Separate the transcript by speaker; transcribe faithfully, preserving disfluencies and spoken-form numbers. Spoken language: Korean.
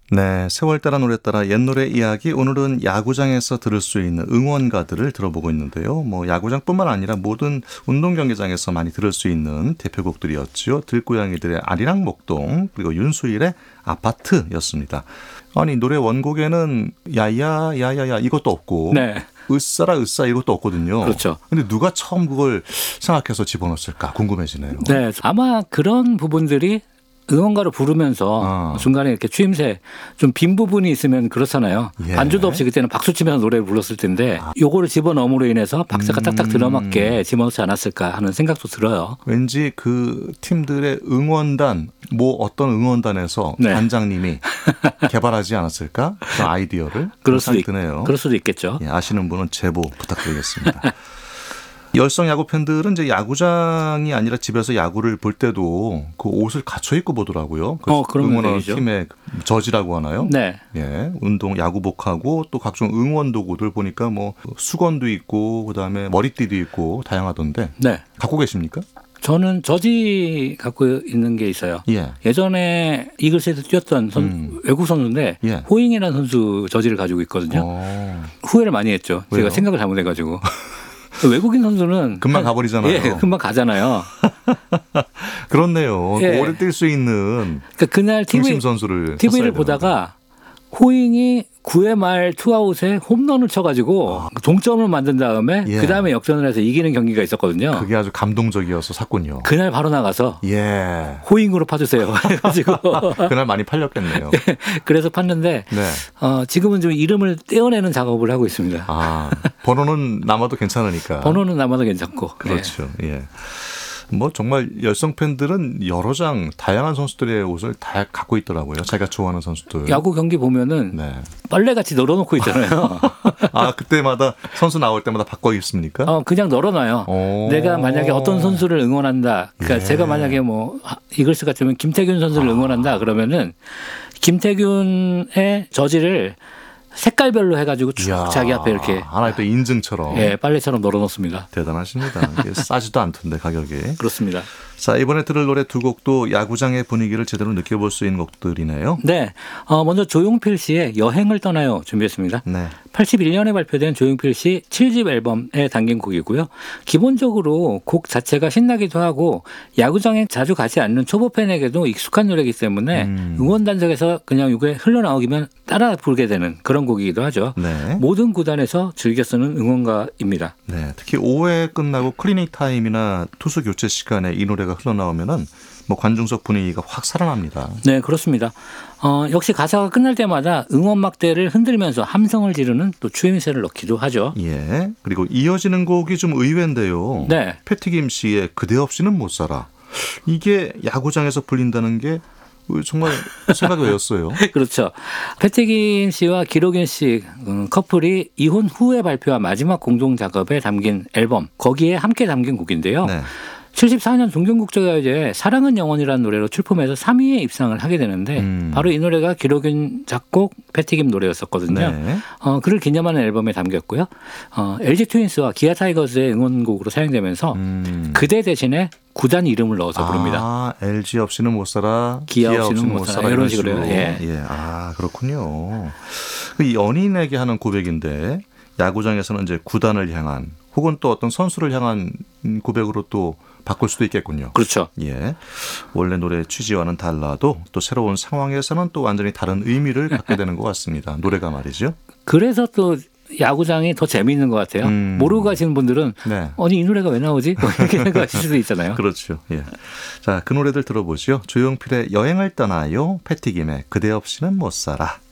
Speaker 1: 네, 세월 따라 노래 따라 옛 노래 이야기. 오늘은 야구장에서 들을 수 있는 응원가들을 들어보고 있는데요. 뭐 야구장뿐만 아니라 모든 운동 경기장에서 많이 들을 수 있는 대표곡들이었죠. 들고양이들의 아리랑 목동, 그리고 윤수일의 아파트였습니다. 아니, 노래 원곡에는 야야 야야야 이것도 없고,
Speaker 2: 네.
Speaker 1: 으싸라 으싸 이것도 없거든요.
Speaker 2: 그렇죠.
Speaker 1: 근데 누가 처음 그걸 생각해서 집어넣었을까 궁금해지네요.
Speaker 2: 네, 아마 그런 부분들이 응원가를 부르면서
Speaker 1: 아.
Speaker 2: 중간에 이렇게 추임새 좀 빈 부분이 있으면 그렇잖아요.
Speaker 1: 예.
Speaker 2: 반주도 없이 그때는 박수 치면서 노래를 불렀을 텐데
Speaker 1: 아.
Speaker 2: 요거를 집어넣음으로 인해서 박자가
Speaker 1: 음.
Speaker 2: 딱딱 들어맞게 집어넣지 않았을까 하는 생각도 들어요.
Speaker 1: 왠지 그 팀들의 응원단, 뭐 어떤 응원단에서
Speaker 2: 네.
Speaker 1: 단장님이 개발하지 않았을까? 그 아이디어를.
Speaker 2: 그럴 수도, 있,
Speaker 1: 드네요.
Speaker 2: 그럴 수도 있겠죠.
Speaker 1: 예, 아시는 분은 제보 부탁드리겠습니다. 열성 야구 팬들은 이제 야구장이 아니라 집에서 야구를 볼 때도 그 옷을 갖춰 입고 보더라고요. 그
Speaker 2: 어, 그런
Speaker 1: 응원하는
Speaker 2: 분위기죠.
Speaker 1: 팀의 저지라고 하나요?
Speaker 2: 네.
Speaker 1: 예, 운동 야구복하고 또 각종 응원 도구들 보니까 뭐 수건도 있고 그다음에 머리띠도 있고 다양하던데.
Speaker 2: 네.
Speaker 1: 갖고 계십니까?
Speaker 2: 저는 저지 갖고 있는 게 있어요.
Speaker 1: 예.
Speaker 2: 예전에 이글스에서 뛰었던 선,
Speaker 1: 음.
Speaker 2: 외국 선수인데
Speaker 1: 예.
Speaker 2: 호잉이라는 선수 저지를 가지고 있거든요.
Speaker 1: 어.
Speaker 2: 후회를 많이 했죠.
Speaker 1: 왜요?
Speaker 2: 제가 생각을 잘못해가지고. 외국인 선수는
Speaker 1: 금방 가버리잖아요.
Speaker 2: 예, 금방 가잖아요.
Speaker 1: 그렇네요.
Speaker 2: 예.
Speaker 1: 오래 뛸 수 있는
Speaker 2: 그러니까 그날
Speaker 1: 중심
Speaker 2: 티비,
Speaker 1: 선수를
Speaker 2: 티비를
Speaker 1: 샀어야
Speaker 2: 보다가 호잉이 구 회 말 투아웃에 홈런을 쳐가지고
Speaker 1: 아.
Speaker 2: 동점을 만든 다음에
Speaker 1: 예.
Speaker 2: 그 다음에 역전을 해서 이기는 경기가 있었거든요.
Speaker 1: 되는데 그게 아주 감동적이어서 샀군요.
Speaker 2: 그날 바로 나가서
Speaker 1: 예.
Speaker 2: 호잉으로 파주세요. 해가지고
Speaker 1: 그날 많이 팔렸겠네요.
Speaker 2: 그래서 팠는데
Speaker 1: 네.
Speaker 2: 어, 지금은 좀 이름을 떼어내는 작업을 하고 있습니다.
Speaker 1: 아, 번호는 남아도 괜찮으니까.
Speaker 2: 번호는 남아도 괜찮고.
Speaker 1: 그렇죠. 예. 뭐 정말 열성 팬들은 여러 장 다양한 선수들의 옷을 다 갖고 있더라고요. 자기가 좋아하는 선수들.
Speaker 2: 예. 야구 경기 보면은
Speaker 1: 네.
Speaker 2: 빨래같이 널어놓고 있잖아요.
Speaker 1: 아, 그때마다 선수 나올 때마다 바꿔 입습니까?
Speaker 2: 어, 그냥 널어놔요.
Speaker 1: 오.
Speaker 2: 내가 만약에 어떤 선수를 응원한다. 그러니까
Speaker 1: 예.
Speaker 2: 제가 만약에 뭐 이글스 같으면 김태균 선수를
Speaker 1: 아.
Speaker 2: 응원한다. 그러면은 김태균의 저지를 색깔별로 해가지고 쭉
Speaker 1: 이야,
Speaker 2: 자기 앞에 이렇게
Speaker 1: 하나의 또 인증처럼.
Speaker 2: 예, 빨래처럼 널어놓습니다.
Speaker 1: 대단하십니다. 이게 싸지도 않던데 가격이.
Speaker 2: 그렇습니다.
Speaker 1: 자, 이번에 들을 노래 두 곡도 야구장의 분위기를 제대로 느껴볼 수 있는 곡들이네요.
Speaker 2: 네, 어, 먼저 조용필 씨의 여행을 떠나요 준비했습니다.
Speaker 1: 네.
Speaker 2: 팔십일 년에 발표된 조용필 씨 칠 집 앨범에 담긴 곡이고요. 기본적으로 곡 자체가 신나기도 하고 야구장에 자주 가지 않는 초보 팬에게도 익숙한 노래이기 때문에
Speaker 1: 음.
Speaker 2: 응원단석에서 그냥 이게 흘러나오기면 따라 부르게 되는 그런 곡이기도 하죠.
Speaker 1: 네.
Speaker 2: 모든 구단에서 즐겨 쓰는 응원가입니다.
Speaker 1: 네. 특히 오 회 끝나고 클리닉 타임이나 투수 교체 시간에 이 노래가 흘러나오면은 뭐 관중석 분위기가 확 살아납니다.
Speaker 2: 네, 그렇습니다. 어, 역시 가사가 끝날 때마다 응원 막대를 흔들면서 함성을 지르는 또 추임새를 넣기도 하죠.
Speaker 1: 예. 그리고 이어지는 곡이 좀 의외인데요.
Speaker 2: 네.
Speaker 1: 패티김 씨의 그대 없이는 못 살아. 이게 야구장에서 불린다는 게 정말 생각이 외웠어요.
Speaker 2: 그렇죠. 패티긴 씨와 기록인 씨 음, 커플이 이혼 후에 발표한 마지막 공동 작업에 담긴 앨범 거기에 함께 담긴 곡인데요.
Speaker 1: 네.
Speaker 2: 칠십사 년 동경국제가요제 사랑은 영원이라는 노래로 출품해서 삼 위에 입상을 하게 되는데
Speaker 1: 음.
Speaker 2: 바로 이 노래가 기록인 작곡 패티김 노래였었거든요.
Speaker 1: 네.
Speaker 2: 어, 그를 기념하는 앨범에 담겼고요. 어, 엘지 트윈스와 기아 타이거즈의 응원곡으로 사용되면서
Speaker 1: 음.
Speaker 2: 그대 대신에 구단 이름을 넣어서 부릅니다.
Speaker 1: 아, 엘지 없이는 못 살아.
Speaker 2: 기아 없이는 못 살아. 이런 식으로요. 예.
Speaker 1: 예. 아, 그렇군요. 그 연인에게 하는 고백인데 야구장에서는 이제 구단을 향한 혹은 또 어떤 선수를 향한 고백으로 또 바꿀 수도 있겠군요.
Speaker 2: 그렇죠.
Speaker 1: 예. 원래 노래 취지와는 달라도 또 새로운 상황에서는 또 완전히 다른 의미를 갖게 되는 것 같습니다. 노래가 말이죠.
Speaker 2: 그래서 또 야구장이 더 재미있는 것 같아요.
Speaker 1: 음.
Speaker 2: 모르고 가시는 분들은
Speaker 1: 네.
Speaker 2: 아니 이 노래가 왜 나오지? 뭐 이렇게 생각하실 수도 있잖아요.
Speaker 1: 그렇죠. 예. 자, 그 노래들 들어보죠. 조용필의 여행을 떠나요. 패티김의 그대 없이는 못 살아.